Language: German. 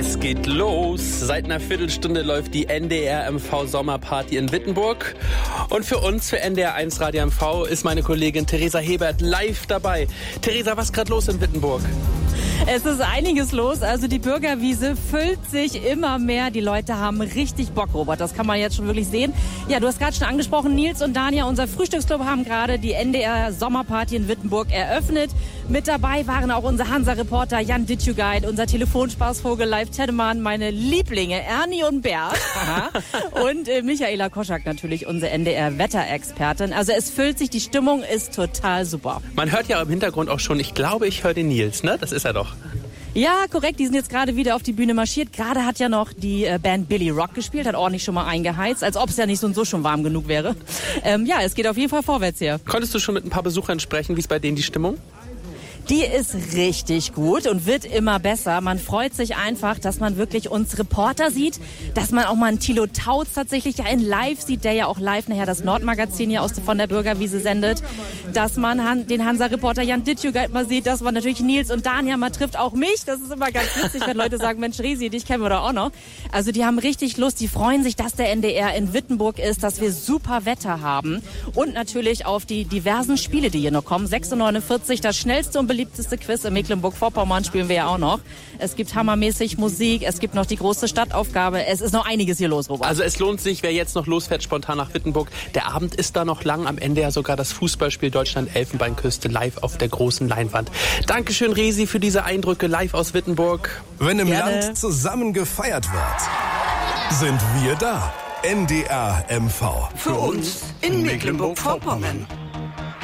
Es geht los. Seit einer Viertelstunde läuft die NDR MV Sommerparty in Wittenburg. Und für uns, für NDR 1 Radio MV, ist meine Kollegin Theresa Hebert live dabei. Theresa, was ist gerade los in Wittenburg? Es ist einiges los. Also die Bürgerwiese füllt sich immer mehr. Die Leute haben richtig Bock, Robert. Das kann man jetzt schon wirklich sehen. Ja, du hast gerade schon angesprochen, Nils und Dania, unser Frühstücksclub, haben gerade die NDR Sommerparty in Wittenburg eröffnet. Mit dabei waren auch unser Hansa-Reporter Jan Ditschugeit, unser Telefonspaßvogel Live Teddemann, meine Lieblinge Ernie und Bert und Michaela Koschak natürlich, unsere NDR-Wetterexpertin. Also es füllt sich, die Stimmung ist total super. Man hört ja im Hintergrund auch schon, ich glaube, ich höre den Nils, ne? Das ist er doch. Ja, korrekt. Die sind jetzt gerade wieder auf die Bühne marschiert. Gerade hat ja noch die Band Billy Rock gespielt, hat ordentlich schon mal eingeheizt, als ob es ja nicht so und so schon warm genug wäre. Ja, es geht auf jeden Fall vorwärts hier. Konntest du schon mit ein paar Besuchern sprechen? Wie ist bei denen die Stimmung? Die ist richtig gut und wird immer besser. Man freut sich einfach, dass man wirklich uns Reporter sieht, dass man auch mal einen Thilo Tautz tatsächlich ja in live sieht, der ja auch live nachher das Nordmagazin hier von der Bürgerwiese sendet, dass man den Hansa-Reporter Jan Ditschugeit mal sieht, dass man natürlich Nils und Dania mal trifft, auch mich. Das ist immer ganz witzig, wenn Leute sagen, Mensch, Resi, dich kennen wir doch auch noch. Also die haben richtig Lust, die freuen sich, dass der NDR in Wittenburg ist, dass wir super Wetter haben und natürlich auf die diversen Spiele, die hier noch kommen. 6:49 Uhr, das schnellste und beliebteste Quiz in Mecklenburg-Vorpommern spielen wir ja auch noch. Es gibt hammermäßig Musik, es gibt noch die große Stadtaufgabe. Es ist noch einiges hier los, Robert. Also es lohnt sich, wer jetzt noch losfährt, spontan nach Wittenburg. Der Abend ist da noch lang. Am Ende ja sogar das Fußballspiel Deutschland-Elfenbeinküste live auf der großen Leinwand. Dankeschön, Resi, für diese Eindrücke live aus Wittenburg. Wenn im Land zusammen gefeiert wird, sind wir da. NDR MV. Für uns in Mecklenburg-Vorpommern.